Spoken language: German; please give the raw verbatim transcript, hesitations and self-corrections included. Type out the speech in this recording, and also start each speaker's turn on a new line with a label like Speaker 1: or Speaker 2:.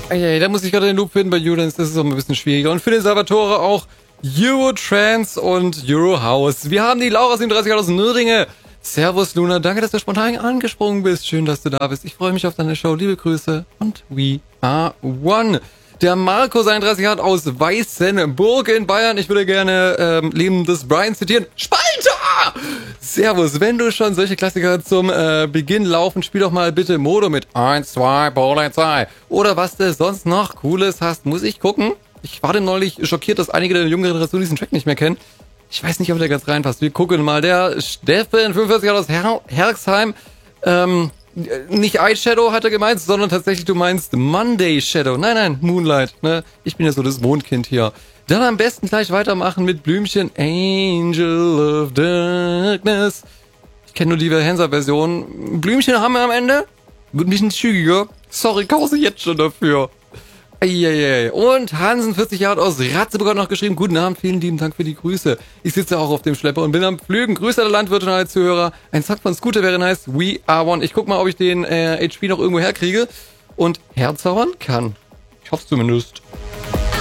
Speaker 1: Ey, da muss ich gerade den Loop finden bei Eurodance, das ist auch ein bisschen schwieriger. Und für den Salvatore auch Eurotrance und Eurohouse. Wir haben die Laura siebenunddreißig aus Nördinge. Servus Luna, danke, dass du spontan angesprungen bist. Schön, dass du da bist. Ich freue mich auf deine Show. Liebe Grüße und we are one. Der Marco seinunddreißig hat aus Weißenburg in Bayern. Ich würde gerne ähm, Leben des Brian zitieren. Spalter! Servus, wenn du schon solche Klassiker zum äh, Beginn laufen, spiel doch mal bitte Modo mit eins, zwei, Polizei. Oder was du sonst noch Cooles hast, muss ich gucken. Ich war denn neulich schockiert, dass einige der jüngeren Generationen diesen Track nicht mehr kennen. Ich weiß nicht, ob der ganz reinpasst. Wir gucken mal. Der Steffen, fünfundvierzig aus Her Herxheim. Ähm, nicht Eyeshadow hat er gemeint, sondern tatsächlich du meinst Monday Shadow. Nein, nein, Moonlight. Ne? Ich bin ja so das Mondkind hier. Dann am besten gleich weitermachen mit Blümchen. Angel of Darkness. Ich kenne nur die Hansa-Version. Blümchen haben wir am Ende. Wird ein bisschen zügiger. Sorry, kause jetzt schon dafür. Eieiei. Und Hansen, vierzig Jahre aus Ratzeburg, hat noch geschrieben, guten Abend, vielen lieben Dank für die Grüße. Ich sitze auch auf dem Schlepper und bin am Pflügen. Grüße alle Landwirte und alle Zuhörer. Ein Song von Scooter wäre nice. We are one. Ich guck mal, ob ich den äh, H P noch irgendwo herkriege und herzaubern kann. Ich hoffe zumindest.